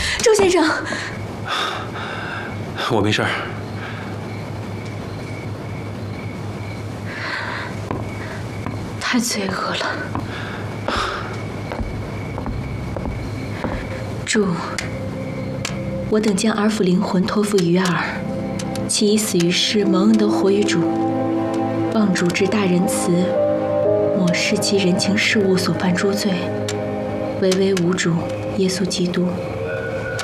周先生， 我没事儿。 太罪恶了。主，我等将儿妇灵魂托付于尔，其已死于世，蒙恩得活于主。望主之大仁慈，抹拭其人情世物所犯诸罪，唯唯吾主耶稣基督。